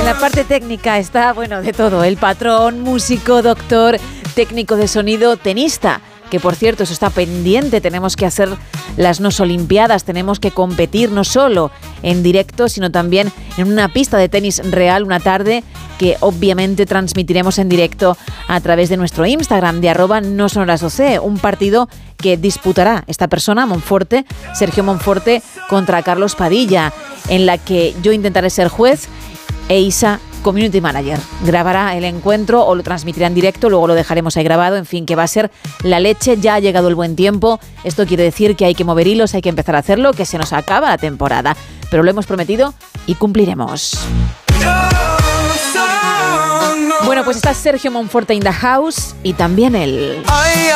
la parte técnica está, bueno, de todo. El patrón, músico, doctor, técnico de sonido, tenista. Que por cierto, eso está pendiente, tenemos que hacer las NOS Olimpiadas, tenemos que competir no solo en directo, sino también en una pista de tenis real una tarde que obviamente transmitiremos en directo a través de nuestro Instagram de @nosonorasdoc, un partido que disputará esta persona, Monforte, Sergio Monforte, contra Carlos Padilla, en la que yo intentaré ser juez e Isa Community Manager. Grabará el encuentro o lo transmitirá en directo, luego lo dejaremos ahí grabado, en fin, que va a ser la leche. Ya ha llegado el buen tiempo, esto quiere decir que hay que mover hilos, hay que empezar a hacerlo, que se nos acaba la temporada, pero lo hemos prometido y cumpliremos. Bueno, pues está Sergio Monforte in the house y también él.